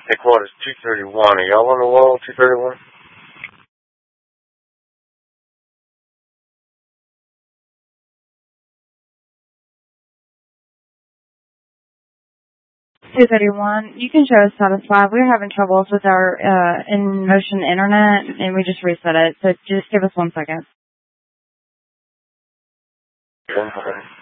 Headquarters 231. Are y'all on the wall, 231? You can show us satisfied. We're having troubles with our in-motion internet, and we just reset it. So just give us 1 second. Okay.